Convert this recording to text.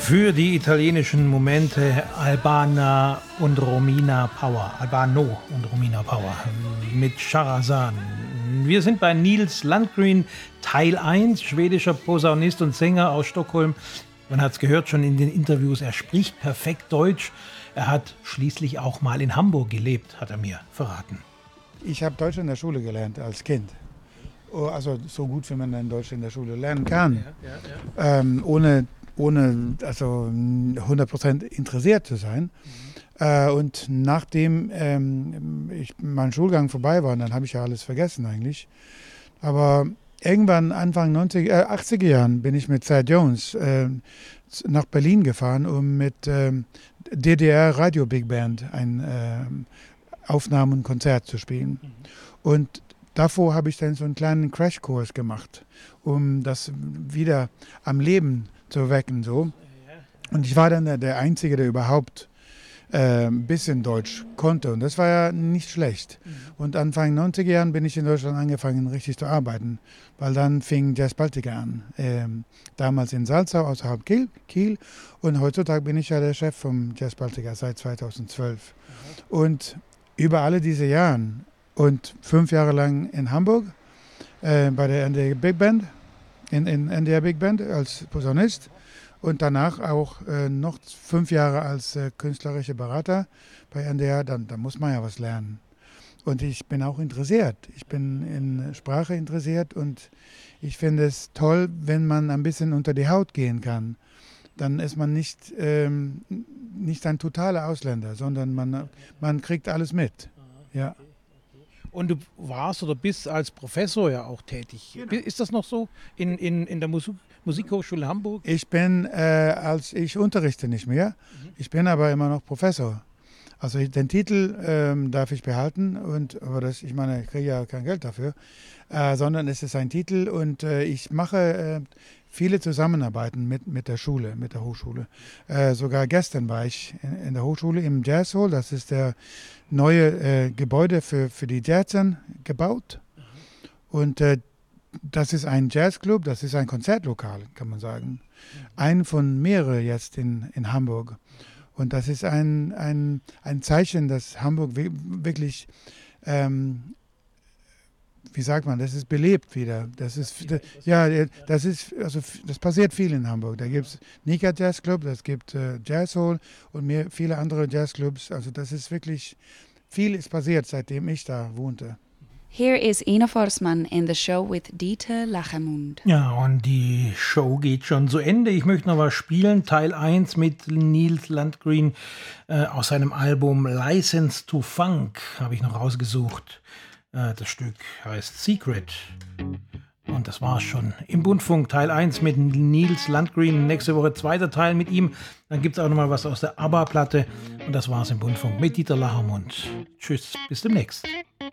Für die italienischen Momente Albano und Romina Power mit Shahrazad. Wir sind bei Nils Landgren, Teil 1, schwedischer Posaunist und Sänger aus Stockholm. Man hat es gehört schon in den Interviews, er spricht perfekt Deutsch. Er hat schließlich auch mal in Hamburg gelebt, hat er mir verraten. Ich habe Deutsch in der Schule gelernt als Kind. Also so gut, wie man in Deutsch in der Schule lernen kann. Ohne 100% interessiert zu sein. Und nachdem mein Schulgang vorbei war, dann habe ich ja alles vergessen eigentlich. Aber irgendwann Anfang 80er Jahren bin ich mit Thad Jones nach Berlin gefahren, um mit DDR Radio Big Band ein Aufnahmen und Konzert zu spielen. Und davor habe ich dann so einen kleinen Crashkurs gemacht, um das wieder am Leben zu wecken. So. Und ich war dann der Einzige, der überhaupt ein bisschen Deutsch konnte. Und das war ja nicht schlecht. Und Anfang 90er Jahren bin ich in Deutschland angefangen, richtig zu arbeiten. Weil dann fing Jazz Baltica an. Damals in Salzau, außerhalb Kiel. Und heutzutage bin ich ja der Chef vom Jazz Baltica seit 2012. Und über alle diese Jahre und 5 Jahre lang in Hamburg bei der NDR Big Band, in NDR Big Band als Posaunist und danach auch noch 5 Jahre als künstlerischer Berater bei NDR, dann muss man ja was lernen. Und ich bin auch interessiert. Ich bin in Sprache interessiert und ich finde es toll, wenn man ein bisschen unter die Haut gehen kann. Dann ist man nicht ein totaler Ausländer, sondern man kriegt alles mit. Ja. Und du warst oder bist als Professor ja auch tätig. Genau. Ist das noch so in der Musikhochschule Hamburg? Ich unterrichte nicht mehr. Ich bin aber immer noch Professor. Also den Titel darf ich behalten, aber ich kriege ja kein Geld dafür, sondern es ist ein Titel und ich mache viele Zusammenarbeiten mit der Schule, mit der Hochschule. Sogar gestern war ich in der Hochschule im Jazz Hall, das ist der neue Gebäude für die Jazzern gebaut. Und das ist ein Jazzclub, das ist ein Konzertlokal, kann man sagen. Ein von mehreren jetzt in Hamburg. Und das ist ein Zeichen, dass Hamburg wirklich, wie sagt man, das ist belebt wieder. Das passiert viel in Hamburg. Da gibt es Nika Jazz Club, es gibt Jazz Hall und viele andere Jazzclubs. Also das ist wirklich, viel ist passiert, seitdem ich da wohnte. Here is Ina Forsman in the show with Dieter Lachenmund. Ja, und die Show geht schon zu Ende. Ich möchte noch was spielen. Teil 1 mit Nils Landgren aus seinem Album License to Funk habe ich noch rausgesucht. Das Stück heißt Secret. Und das war's schon. Im Bundfunk Teil 1 mit Nils Landgren. Nächste Woche 2. Teil mit ihm. Dann gibt es auch noch mal was aus der ABBA-Platte. Und das war's im Bundfunk mit Dieter Lachenmund. Tschüss, bis demnächst.